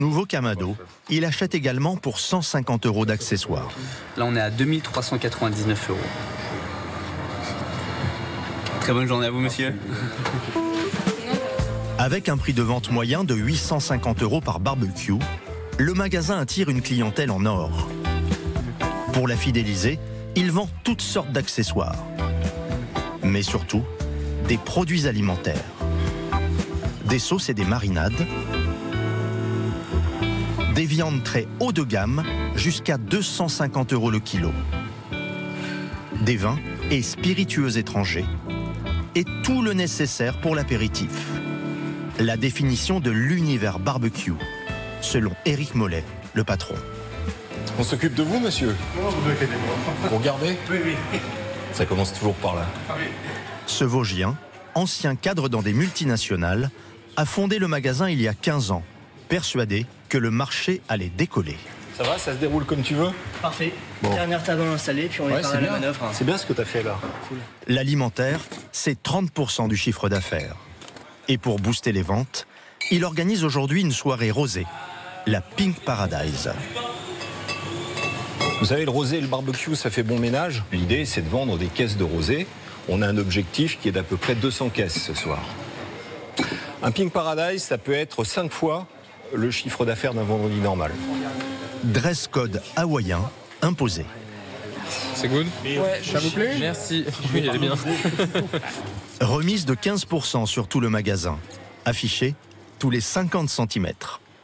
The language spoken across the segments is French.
Nouveau Camado, il achète également pour 150 € d'accessoires. Là, on est à 2399 €. Très bonne journée à vous, monsieur. Avec un prix de vente moyen de 850 € par barbecue, le magasin attire une clientèle en or. Pour la fidéliser, il vend toutes sortes d'accessoires. Mais surtout, des produits alimentaires. Des sauces et des marinades. Des viandes très haut de gamme, jusqu'à 250 € le kilo. Des vins et spiritueux étrangers. Et tout le nécessaire pour l'apéritif. La définition de l'univers barbecue, selon Éric Mollet, le patron. On s'occupe de vous, monsieur? Non, vous inquiétez-moi. Vous regardez? Oui. Ça commence toujours par là. Ce Vosgien, ancien cadre dans des multinationales, a fondé le magasin il y a 15 ans, persuadé que le marché allait décoller. Ça va, ça se déroule comme tu veux? Parfait. Bon. Dernière table installée, puis on est paré à la manœuvre. C'est bien ce que tu as fait là. Cool. L'alimentaire, c'est 30% du chiffre d'affaires. Et pour booster les ventes, il organise aujourd'hui une soirée rosée, la Pink Paradise. Vous savez, le rosé et le barbecue, ça fait bon ménage. L'idée, c'est de vendre des caisses de rosé. On a un objectif qui est d'à peu près 200 caisses ce soir. Un Pink Paradise, ça peut être 5 fois le chiffre d'affaires d'un vendredi normal. Dress code hawaïen imposé. C'est good? Ouais, ça vous plaît? Merci. Oui, elle est bien. Remise de 15% sur tout le magasin, affiché tous les 50 cm.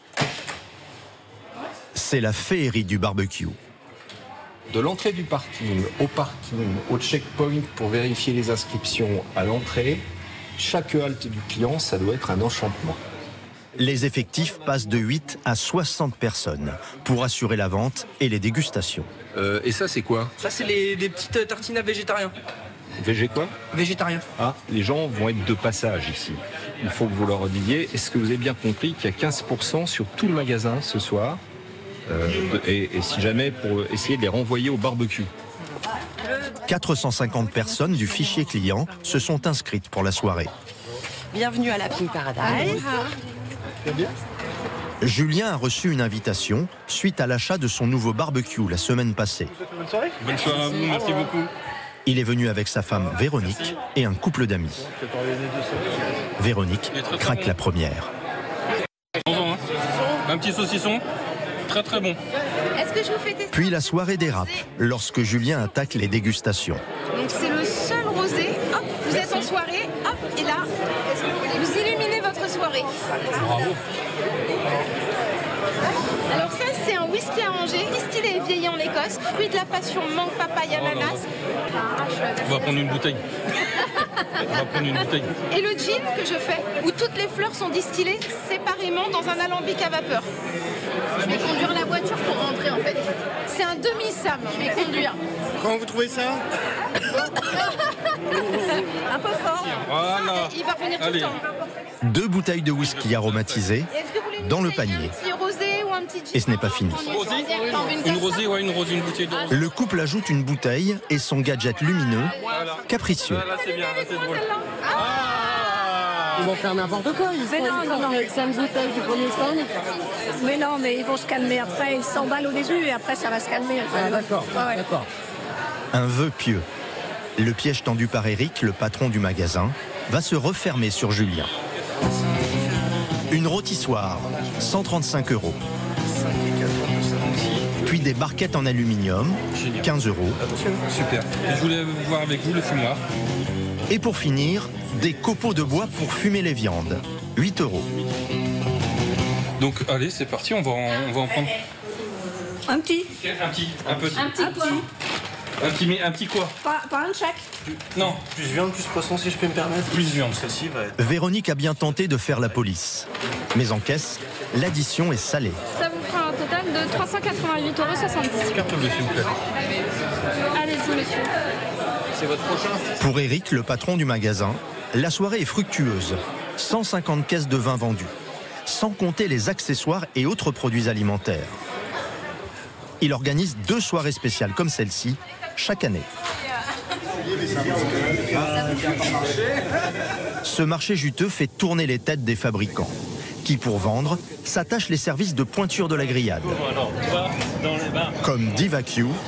C'est la féerie du barbecue. De l'entrée du parking, au checkpoint pour vérifier les inscriptions à l'entrée, chaque halte du client, ça doit être un enchantement. Les effectifs passent de 8 à 60 personnes pour assurer la vente et les dégustations. Et ça, c'est quoi? Ça, c'est des petites tartines à végétariens. Végé quoi? Végétariens. Ah, les gens vont être de passage ici. Il faut que vous leur disiez, est-ce que vous avez bien compris qu'il y a 15% sur tout le magasin ce soir et si jamais pour essayer de les renvoyer au barbecue. 450 personnes du fichier client se sont inscrites pour la soirée. Bienvenue à la Pink Paradise. Julien a reçu une invitation suite à l'achat de son nouveau barbecue la semaine passée. Bonne soirée. Bonne soirée à vous, merci beaucoup. Il est venu avec sa femme Véronique et un couple d'amis. Véronique craque la première. Un petit saucisson, très très bon. Est-ce que je vous fais tester? Puis la soirée dérape lorsque Julien attaque les dégustations. Donc c'est le seul rosé. Hop, vous êtes en soirée. Hop, et là, vous illuminez votre soirée. Bravo. Alors ça, c'est un whisky arrangé, distillé et vieilli en Écosse, fruit de la passion, mangue, papaye, ananas. On va prendre une bouteille. Et le gin que je fais, où toutes les fleurs sont distillées séparément dans un alambic à vapeur. Je vais conduire la voiture pour rentrer en fait. C'est un demi-sam, je vais conduire. Comment vous trouvez ça? Un peu fort. Voilà. Il va revenir tout le temps. 2 bouteilles de whisky aromatisées Est-ce que vous voulez une dans le bouteille, panier. un petit rosé ou un petit gin? Et ce n'est pas fini. Une rosée, ouais, une bouteille de rosée. Le couple ajoute une bouteille et son gadget lumineux, capricieux. Voilà, c'est bien, c'est drôle. Ils vont faire n'importe quoi. Mais non, c'est une bouteille du premier stand. Mais non, mais ils vont se calmer après. Ils s'emballent au début et après ça va se calmer. D'accord. Un vœu pieux. Le piège tendu par Éric, le patron du magasin, va se refermer sur Julien. Une rôtissoire, 135 €. Puis des barquettes en aluminium, 15 €. Super. Et je voulais voir avec vous le fumoir. Et pour finir, des copeaux de bois pour fumer les viandes, 8 €. Donc allez, c'est parti, on va en prendre Un petit. un petit. Un petit quoi? Un petit quoi? Pas un chaque. Non, Plus viande, plus poisson, si je peux me permettre. plus viande. Celle-ci va être... Véronique a bien tenté de faire la police. Mais en caisse, l'addition est salée. Ça vous fera un total de 388,70 €. Carte bleue, s'il vous plaît. Allez-y, monsieur. C'est votre prochain? Pour Éric, le patron du magasin, la soirée est fructueuse. 150 caisses de vin vendues, sans compter les accessoires et autres produits alimentaires. Il organise 2 soirées spéciales comme celle-ci chaque année. Ce marché juteux fait tourner les têtes des fabricants qui, pour vendre, s'attachent les services de pointure de la grillade. Comme DivaQ,